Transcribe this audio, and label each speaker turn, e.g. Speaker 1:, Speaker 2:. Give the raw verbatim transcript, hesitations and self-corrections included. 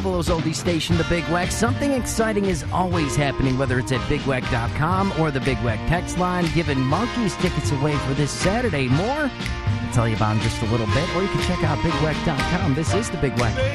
Speaker 1: Pueblo's oldie station, The Big Weck. Something exciting is always happening, whether it's at big weck dot com or the Big Weck text line, giving Monkeys tickets away for this Saturday. More, I'll tell you about in just a little bit, or you can check out big weck dot com. This is The Big Weck.